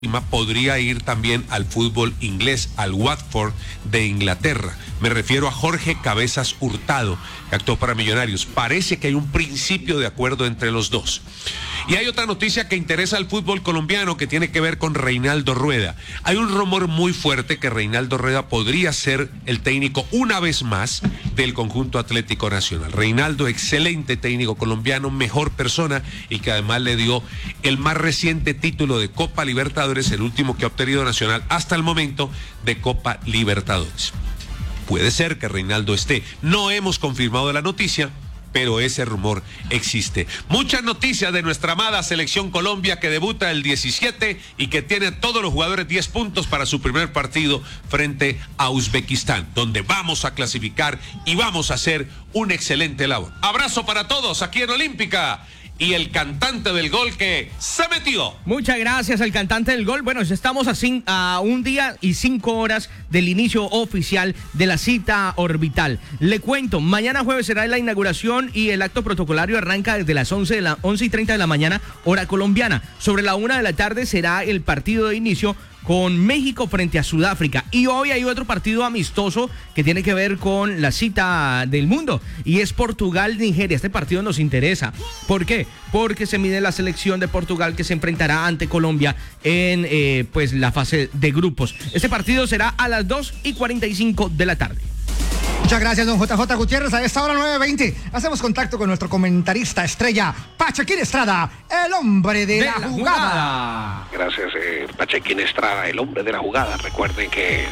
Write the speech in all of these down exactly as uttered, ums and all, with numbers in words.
podría ir también al fútbol inglés, al Watford de Inglaterra. Me refiero a Jorge Cabezas Hurtado, que actuó para Millonarios. Parece que hay un principio de acuerdo entre los dos. Y hay otra noticia que interesa al fútbol colombiano que tiene que ver con Reinaldo Rueda. Hay un rumor muy fuerte que Reinaldo Rueda podría ser el técnico una vez más del conjunto Atlético Nacional. Reinaldo, excelente técnico colombiano, mejor persona y que además le dio el más reciente título de Copa Libertadores, el último que ha obtenido Nacional hasta el momento de Copa Libertadores. Puede ser que Reinaldo esté. No hemos confirmado la noticia, pero ese rumor existe. Muchas noticias de nuestra amada Selección Colombia que debuta el diecisiete y que tiene a todos los jugadores diez puntos para su primer partido frente a Uzbekistán, donde vamos a clasificar y vamos a hacer un excelente labor. Abrazo para todos aquí en Olímpica. Y el cantante del gol que se metió. Muchas gracias al cantante del gol. Bueno, estamos a, cin- a un día y cinco horas del inicio oficial de la cita orbital. Le cuento, mañana jueves será la inauguración y el acto protocolario arranca desde las once, de la, once y treinta de la mañana, hora colombiana. Sobre la una de la tarde será el partido de inicio con México frente a Sudáfrica. Y hoy hay otro partido amistoso que tiene que ver con la cita del mundo y es Portugal-Nigeria. Este partido nos interesa. ¿Por qué? Porque se mide la selección de Portugal que se enfrentará ante Colombia en eh, pues la fase de grupos. Este partido será a las dos y cuarenta y cinco de la tarde. Muchas gracias, don J J Gutiérrez. A esta hora nueve veinte hacemos contacto con nuestro comentarista estrella, Pachequín Estrada, el hombre de, de la, la jugada. jugada. Gracias, eh, Pachequín Estrada, el hombre de la jugada. Recuerden que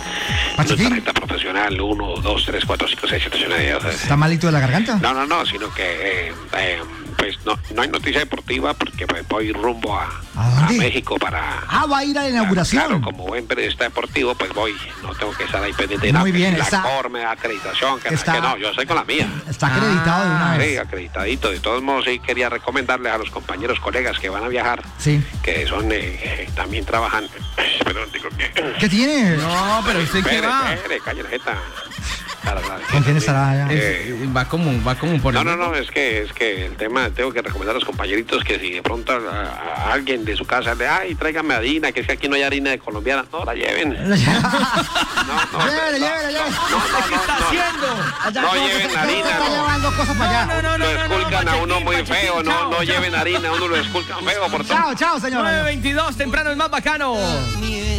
las tarjeta profesional uno, dos, tres, cuatro, cinco, seis, siete, ocho, nueve, diez. ¿Está malito de la garganta? No, no, no, sino que eh, eh, pues no, no hay noticia deportiva porque pues, voy rumbo a, ¿A, a México para... Ah, va a ir a la inauguración. Claro, como buen periodista deportivo, pues voy, no tengo que estar ahí pendiente de nada. Muy bien, la está... forma, acreditación, que, está, que no, yo soy con la mía. Está acreditado de una vez. Sí, acreditadito. De todos modos, sí quería recomendarles a los compañeros, colegas que van a viajar, sí, que son, eh, también trabajan... Perdón, digo que... ¿Qué tiene? No, pero usted qué va. Espere, calle la jeta. ¿Con quién estará allá? Eh, va como, va como por... No, no, no, es que, es que el tema, tengo que recomendar a los compañeritos que si de pronto a, a alguien de su casa le, ay, tráigame harina, que es que aquí no hay harina de colombiana, no, la lleven. No, no, llévele, no, llévele, llévele. No, no, no, ¿Qué está no, haciendo? No, no lleven harina, está llevando cosas para allá. No, no, no, lo no, esculcan no, a uno Pachequín, muy Pachequín, feo, no, chao, no chao. lleven harina, a uno lo esculcan feo por todo. Chao, chao, señor. nueve veintidós, temprano es más bacano.